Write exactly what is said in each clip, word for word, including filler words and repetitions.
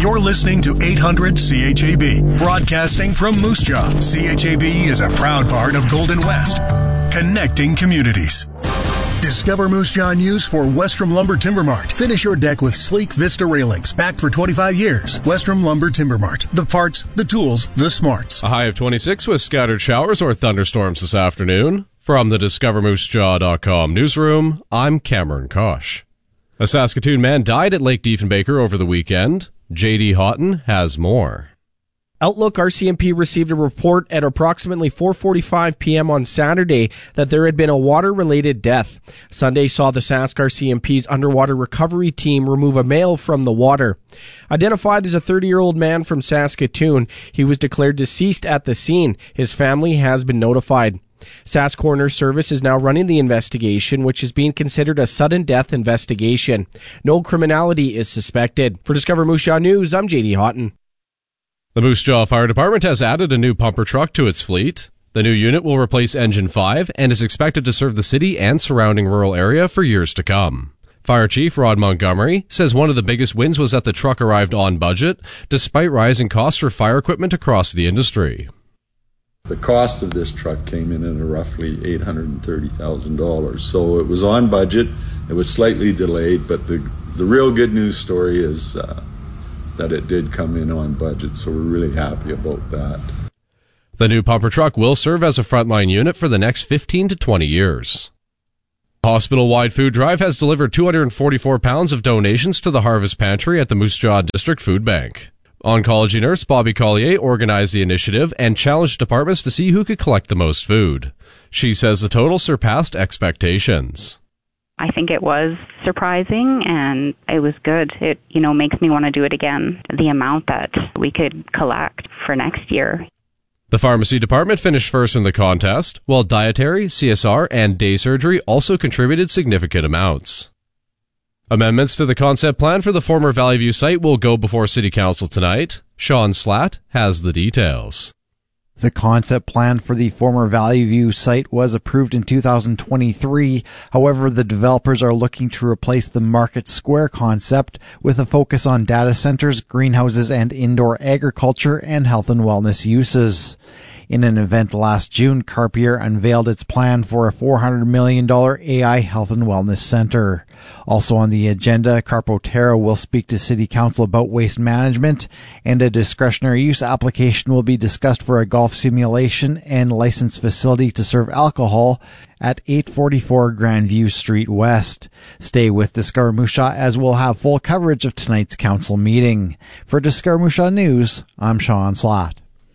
You're listening to eight hundred C H A B, broadcasting from Moose Jaw. C H A B is a proud part of Golden West, connecting communities. Discover Moose Jaw news for Westrom Lumber Timber Mart. Finish your deck with sleek Vista railings, backed for twenty-five years. Westrom Lumber Timber Mart. The parts, the tools, the smarts. A high of twenty-six with scattered showers or thunderstorms this afternoon. From the Discover Moose Jaw dot com newsroom, I'm Cameron Kosh. A Saskatoon man died at Lake Diefenbaker over the weekend. J D Houghton has more. Outlook R C M P received a report at approximately four forty-five p.m. on Saturday that there had been a water-related death. Sunday saw the Sask R C M P's underwater recovery team remove a male from the water. Identified as a thirty-year-old man from Saskatoon, he was declared deceased at the scene. His family has been notified. Sask Coroner Service is now running the investigation, which is being considered a sudden death investigation. No criminality is suspected. For Discover Moose Jaw News, I'm J D Houghton. The Moose Jaw Fire Department has added a new pumper truck to its fleet. The new unit will replace Engine five and is expected to serve the city and surrounding rural area for years to come. Fire Chief Rod Montgomery says one of the biggest wins was that the truck arrived on budget, despite rising costs for fire equipment across the industry. The cost of this truck came in at roughly eight hundred thirty thousand dollars. So it was on budget. It was slightly delayed, but the, the real good news story is uh, that it did come in on budget, so we're really happy about that. The new pumper truck will serve as a frontline unit for the next fifteen to twenty years. The hospital-wide food drive has delivered two hundred forty-four pounds of donations to the Harvest Pantry at the Moose Jaw District Food Bank. Oncology nurse Bobby Collier organized the initiative and challenged departments to see who could collect the most food. She says the total surpassed expectations. I think it was surprising and it was good. It, you know, makes me want to do it again, the amount that we could collect for next year. The pharmacy department finished first in the contest, while dietary, C S R, and day surgery also contributed significant amounts. Amendments to the concept plan for the former Valley View site will go before City Council tonight. Sean Slatt has the details. The concept plan for the former Valley View site was approved in two thousand twenty-three. However, the developers are looking to replace the Market Square concept with a focus on data centers, greenhouses, and indoor agriculture and health and wellness uses. In an event last June, Carpier unveiled its plan for a four hundred million dollars A I health and wellness center. Also on the agenda, Carpotera will speak to City Council about waste management, and a discretionary use application will be discussed for a golf simulation and licensed facility to serve alcohol at eight forty-four Grandview Street West. Stay with Discover Moose Jaw as we'll have full coverage of tonight's council meeting. For Discover Moose Jaw News, I'm Sean Slatt.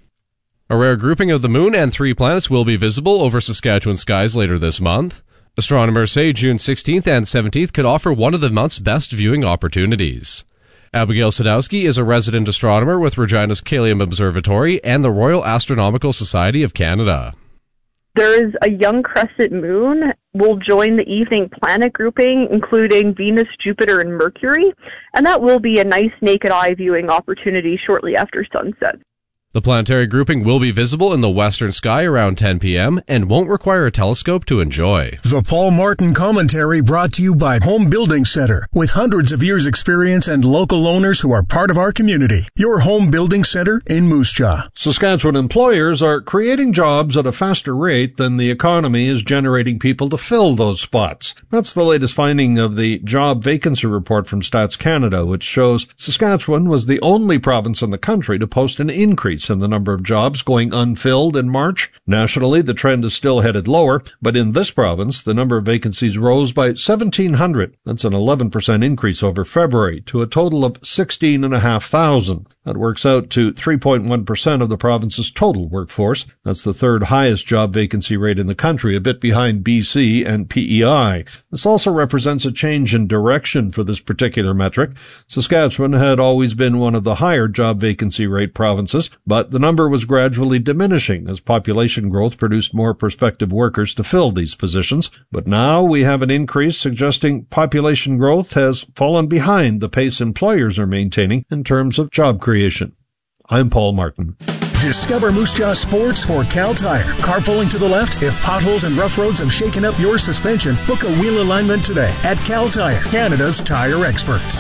A rare grouping of the moon and three planets will be visible over Saskatchewan skies later this month. Astronomers say June sixteenth and seventeenth could offer one of the month's best viewing opportunities. Abigail Sadowski is a resident astronomer with Regina's Kalium Observatory and the Royal Astronomical Society of Canada. There is a young crescent moon. Will join the evening planet grouping, including Venus, Jupiter, and Mercury, and that will be a nice naked eye viewing opportunity shortly after sunset. The planetary grouping will be visible in the western sky around ten p.m. and won't require a telescope to enjoy. The Paul Martin Commentary brought to you by Home Building Center. With hundreds of years experience and local owners who are part of our community. Your Home Building Center in Moose Jaw. Saskatchewan employers are creating jobs at a faster rate than the economy is generating people to fill those spots. That's the latest finding of the job vacancy report from Stats Canada, which shows Saskatchewan was the only province in the country to post an increase in the number of jobs going unfilled in March. Nationally, the trend is still headed lower, but in this province, the number of vacancies rose by seventeen hundred. That's an eleven percent increase over February to a total of sixteen thousand five hundred. That works out to three point one percent of the province's total workforce. That's the third highest job vacancy rate in the country, a bit behind B C and P E I. This also represents a change in direction for this particular metric. Saskatchewan had always been one of the higher job vacancy rate provinces, but the number was gradually diminishing as population growth produced more prospective workers to fill these positions. But now we have an increase suggesting population growth has fallen behind the pace employers are maintaining in terms of job creation. I'm Paul Martin. Discover Moose Jaw Sports for Cal Tire. Carpooling to the left? If potholes and rough roads have shaken up your suspension, book a wheel alignment today at Cal Tire, Canada's tire experts.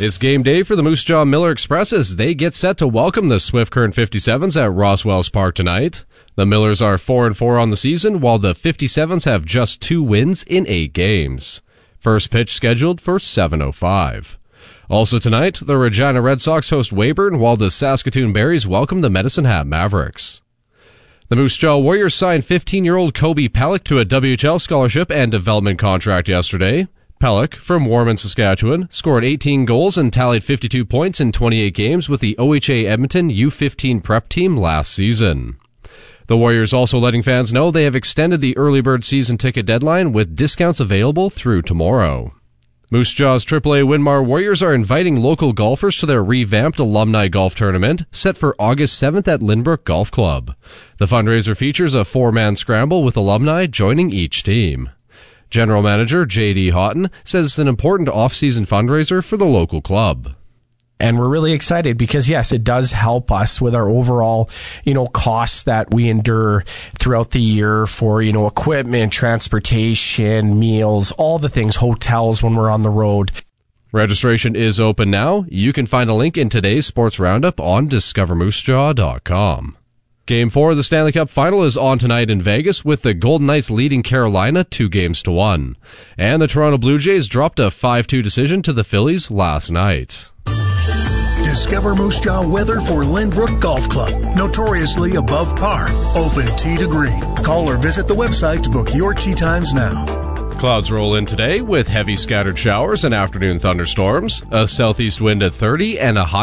It's game day for the Moose Jaw Miller Express as they get set to welcome the Swift Current fifty-sevens at Roswells Park tonight. The Millers are four and four on the season, while the fifty-sevens have just two wins in eight games. First pitch scheduled for seven oh five. Also tonight, the Regina Red Sox host Weyburn, while the Saskatoon Berries welcome the Medicine Hat Mavericks. The Moose Jaw Warriors signed fifteen-year-old Kobe Pellick to a W H L scholarship and development contract yesterday. Pellick, from Warman, Saskatchewan, scored eighteen goals and tallied fifty-two points in twenty-eight games with the O H A Edmonton U fifteen prep team last season. The Warriors also letting fans know they have extended the early bird season ticket deadline with discounts available through tomorrow. Moose Jaw's triple A Winmar Warriors are inviting local golfers to their revamped alumni golf tournament set for August seventh at Lynbrook Golf Club. The fundraiser features a four-man scramble with alumni joining each team. General Manager J D Houghton says it's an important off-season fundraiser for the local club. And we're really excited because, yes, it does help us with our overall, you know, costs that we endure throughout the year for, you know, equipment, transportation, meals, all the things, hotels when we're on the road. Registration is open now. You can find a link in today's Sports Roundup on discover moose jaw dot com. Game four of the Stanley Cup Final is on tonight in Vegas with the Golden Knights leading Carolina two games to one. And the Toronto Blue Jays dropped a five two decision to the Phillies last night. Discover Moose Jaw weather for Lynbrook Golf Club. Notoriously above par. Open tee to green. Call or visit the website to book your tee times now. Clouds roll in today with heavy scattered showers and afternoon thunderstorms. A southeast wind at thirty and a high